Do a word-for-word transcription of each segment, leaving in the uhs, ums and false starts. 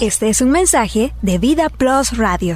Este es un mensaje de Vida Plus Radio.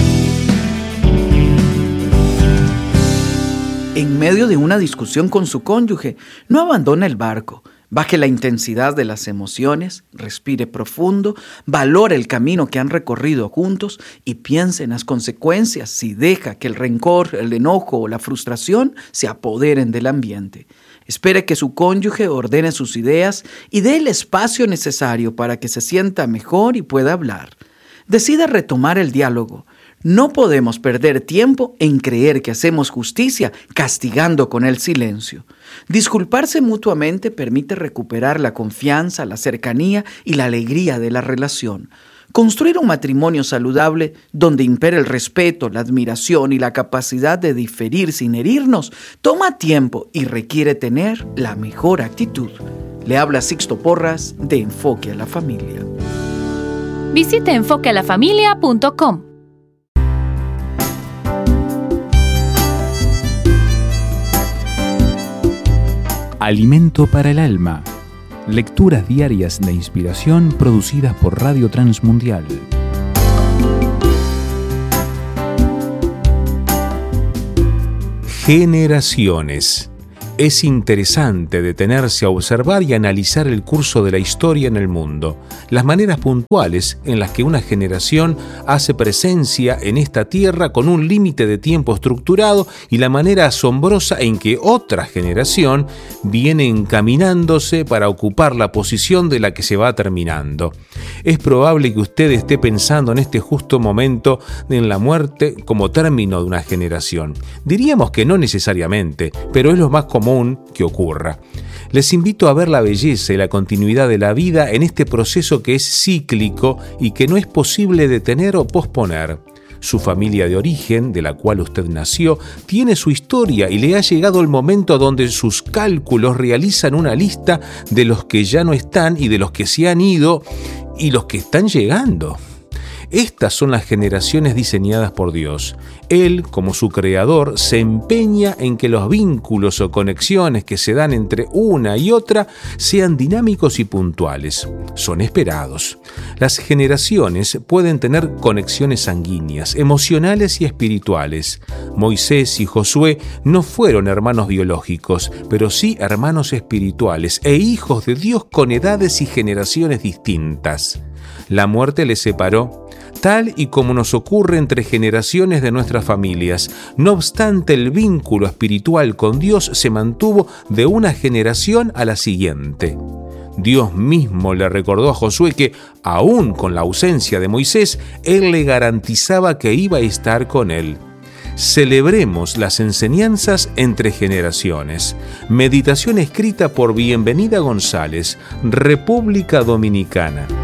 En medio de una discusión con su cónyuge, no abandone el barco. Baje la intensidad de las emociones, respire profundo, valore el camino que han recorrido juntos y piense en las consecuencias si deja que el rencor, el enojo o la frustración se apoderen del ambiente. Espere que su cónyuge ordene sus ideas y dé el espacio necesario para que se sienta mejor y pueda hablar. Decida retomar el diálogo. No podemos perder tiempo en creer que hacemos justicia castigando con el silencio. Disculparse mutuamente permite recuperar la confianza, la cercanía y la alegría de la relación. Construir un matrimonio saludable donde impere el respeto, la admiración y la capacidad de diferir sin herirnos toma tiempo y requiere tener la mejor actitud. Le habla Sixto Porras de Enfoque a la Familia. Visite enfoque a la familia punto com. Alimento para el alma. Lecturas diarias de inspiración producidas por Radio Transmundial. Generaciones. Es interesante detenerse a observar y analizar el curso de la historia en el mundo, las maneras puntuales en las que una generación hace presencia en esta tierra con un límite de tiempo estructurado y la manera asombrosa en que otra generación viene encaminándose para ocupar la posición de la que se va terminando. Es probable que usted esté pensando en este justo momento en la muerte como término de una generación. Diríamos que no necesariamente, pero es lo más común que ocurra. Les invito a ver la belleza y la continuidad de la vida en este proceso que es cíclico y que no es posible detener o posponer. Su familia de origen, de la cual usted nació, tiene su historia y le ha llegado el momento donde sus cálculos realizan una lista de los que ya no están y de los que se han ido y los que están llegando. Estas son las generaciones diseñadas por Dios. Él, como su creador, se empeña en que los vínculos o conexiones que se dan entre una y otra sean dinámicos y puntuales. Son esperados. Las generaciones pueden tener conexiones sanguíneas, emocionales y espirituales. Moisés y Josué no fueron hermanos biológicos, pero sí hermanos espirituales e hijos de Dios con edades y generaciones distintas. La muerte les separó, tal y como nos ocurre entre generaciones de nuestras familias. No obstante, el vínculo espiritual con Dios se mantuvo de una generación a la siguiente. Dios mismo le recordó a Josué que, aún con la ausencia de Moisés, Él le garantizaba que iba a estar con él. Celebremos las enseñanzas entre generaciones. Meditación escrita por Bienvenida González, República Dominicana.